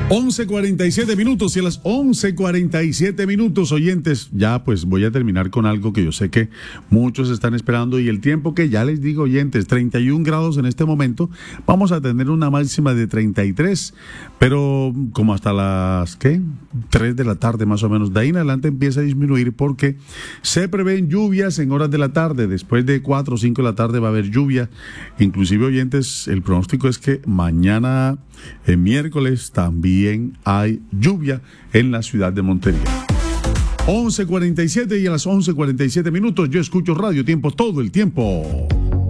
11:47 y a las 11:47, oyentes, ya pues voy a terminar con algo que yo sé que muchos están esperando y el tiempo que ya les digo, oyentes, 31 grados en este momento, vamos a tener una máxima de 33, pero como hasta las, 3 de la tarde más o menos, de ahí en adelante empieza a disminuir porque se prevén lluvias en horas de la tarde, después de 4 o 5 de la tarde va a haber lluvia, inclusive, oyentes, el pronóstico es que mañana, miércoles, también hay lluvia en la ciudad de Montería. 11:47 y a las 11:47 yo escucho Radio Tiempo todo el tiempo.